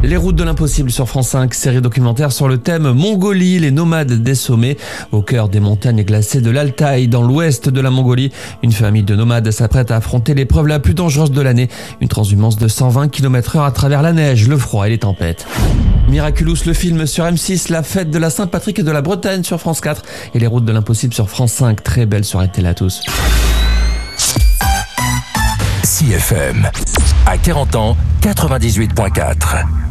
Les routes de l'impossible sur France 5, série documentaire sur le thème Mongolie, les nomades des sommets. Au cœur des montagnes glacées de l'Altaï, dans l'ouest de la Mongolie, une famille de nomades s'apprête à affronter l'épreuve la plus dangereuse de l'année. Une transhumance de 120 km/h à travers la neige, le froid et les tempêtes. Miraculous, le film sur M6, la fête de la Saint-Patrick et de la Bretagne sur France 4 et les routes de l'impossible sur France 5. Très belle soirée de télé à tous. CFM, à 40 ans, 98.4.